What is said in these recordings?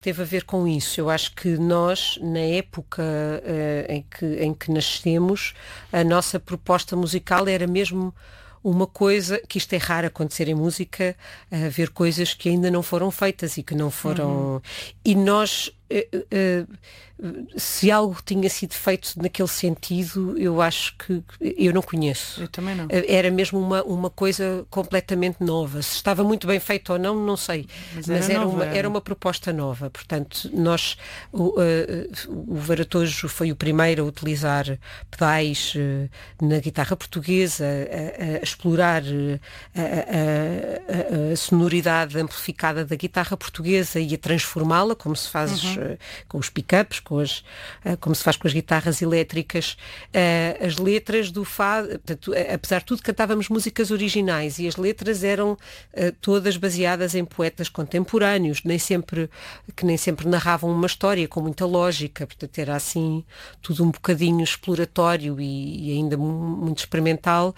teve a ver com isso. Eu acho que nós, na época em que nascemos, a nossa proposta musical era mesmo uma coisa, que isto é raro acontecer em música, ver coisas que ainda não foram feitas e que não foram... E nós... se algo tinha sido feito naquele sentido, eu acho que eu não conheço. Eu também não. Era mesmo uma coisa completamente nova. Se estava muito bem feito ou não, não sei. Mas era uma proposta nova. Portanto, o Varatojo foi o primeiro a utilizar pedais na guitarra portuguesa, a explorar a sonoridade amplificada da guitarra portuguesa e a transformá-la, como se faz com os pick-ups, como se faz com as guitarras elétricas. As letras do fado, portanto, apesar de tudo, cantávamos músicas originais e as letras eram todas baseadas em poetas contemporâneos, que nem sempre narravam uma história com muita lógica, portanto era assim tudo um bocadinho exploratório e ainda muito experimental.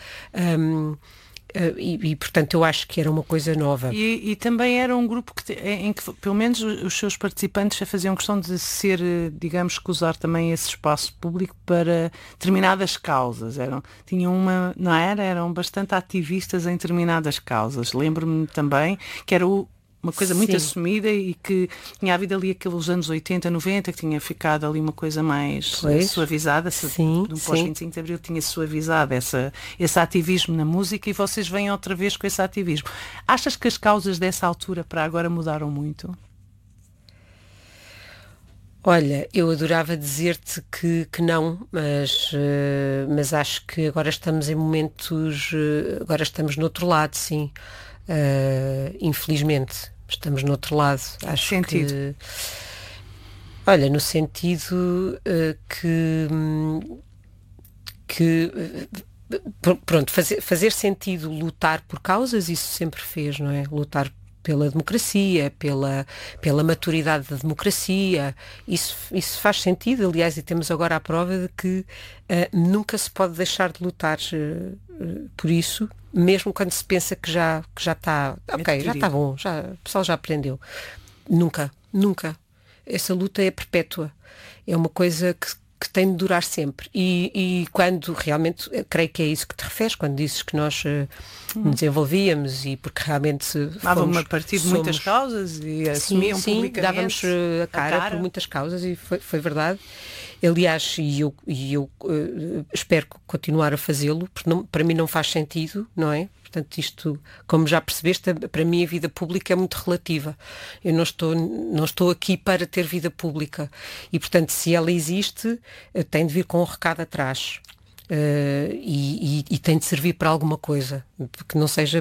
Portanto eu acho que era uma coisa nova. E também era um grupo em que pelo menos os seus participantes já faziam questão de ser, digamos, que usar também esse espaço público para determinadas causas. Eram bastante ativistas em determinadas causas. Lembro-me também que era uma coisa muito assumida e que tinha havido ali aqueles anos 80, 90, que tinha ficado ali uma coisa mais suavizada. No pós-25 de Abril tinha suavizado esse ativismo na música e vocês vêm outra vez com esse ativismo. Achas que as causas dessa altura para agora mudaram muito? Olha, eu adorava dizer-te que não, mas acho que agora estamos em momentos, agora estamos no outro lado, sim. Infelizmente estamos no outro lado. Acho sentido? Olha, no sentido pronto, fazer sentido lutar por causas, isso sempre fez, não é? Lutar pela democracia, pela maturidade da democracia, isso faz sentido, aliás, e temos agora a prova de que nunca se pode deixar de lutar por isso, mesmo quando se pensa que já está, ok, já está bom, o pessoal já aprendeu. Nunca. Essa luta é perpétua. É uma coisa que tem de durar sempre. E quando realmente, creio que é isso que te referes, quando dizes que nós nos envolvíamos e porque realmente dávamos a partir de muitas causas e assumiam publicamente. Dávamos a cara por muitas causas e foi verdade. Aliás, e eu espero continuar a fazê-lo, porque para mim não faz sentido, não é? Portanto, isto, como já percebeste, para mim a vida pública é muito relativa. Eu não estou aqui para ter vida pública. E, portanto, se ela existe, tem de vir com um recado atrás. E tem de servir para alguma coisa. Que não seja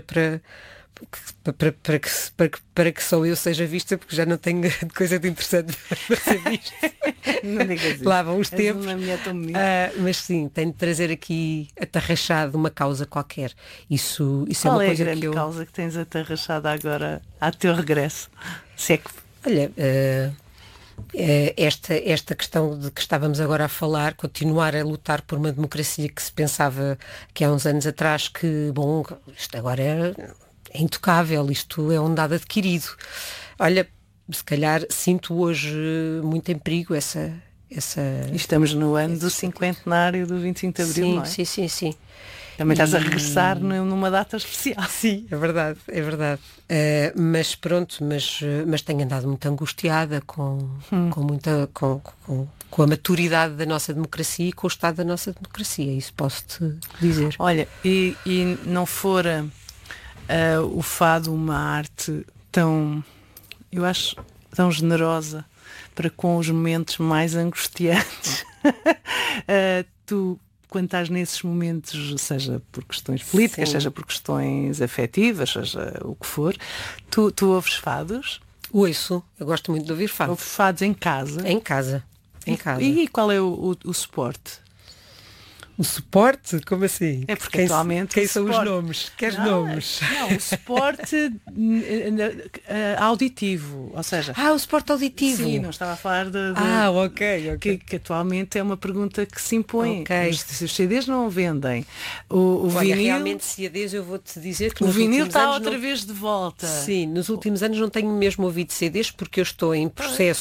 para que só eu seja vista, porque já não tenho grande coisa de interessante para ser vista. Não digas isso. Lá vão os tempos. Mas sim, tenho de trazer aqui atarrachado uma causa qualquer. Isso é uma coisa que a grande causa que tens atarrachada agora a teu regresso? Se é que... Olha, esta questão de que estávamos agora a falar, continuar a lutar por uma democracia que se pensava que há uns anos atrás que, bom, isto agora é intocável, isto é um dado adquirido. Olha, se calhar sinto hoje muito em perigo essa... Estamos no ano do cinquentenário do 25 de Abril, não é? Sim. Também estás a regressar numa data especial. Sim, é verdade. Mas pronto, mas tenho andado muito angustiada com a maturidade da nossa democracia e com o estado da nossa democracia, isso posso-te dizer. Olha, e não fora o fado uma arte tão, eu acho, tão generosa para com os momentos mais angustiantes. Tu, quando estás nesses momentos, seja por questões políticas, seja por questões afetivas, seja o que for, tu ouves fados? Ouço, eu gosto muito de ouvir fados. Ouves fados em casa? Em casa. E qual é o suporte? O suporte? Como assim? É porque atualmente quem são os nomes? Queres nomes? Não, o suporte auditivo, ou seja... o suporte auditivo. Sim, não estava a falar de ok. Que atualmente é uma pergunta que se impõe. Okay. Se os CDs não vendem, o Olha, vinil... realmente CDs eu vou-te dizer que o vinil está outra vez de volta. Sim, nos últimos anos não tenho mesmo ouvido CDs porque eu estou em processo